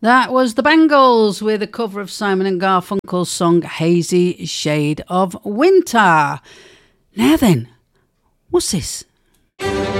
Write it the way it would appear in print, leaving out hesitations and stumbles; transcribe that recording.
That was the Bangles with a cover of Simon and Garfunkel's song Hazy Shade of Winter. Now then, what's this?